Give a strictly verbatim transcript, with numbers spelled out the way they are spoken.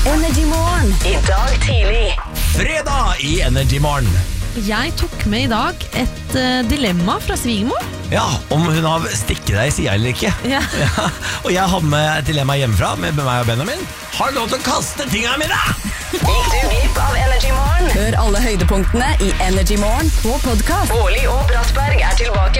Energy Morgen. I dag tidlig. Fredag i Energy Morgen. Jeg tok med i dag et uh, dilemma fra svigermor. Ja, om hun har stikket deg i siden eller ikke. Ja. Ja, og jeg har med et dilemma hjemmefra med meg og Benjamin. Har du lov til å kaste tingene mine? Gikk du glipp av Energy Morgen? Hør alle høydepunktene i Energy Morgen på podcast. Bårli og Brattberg er tilbake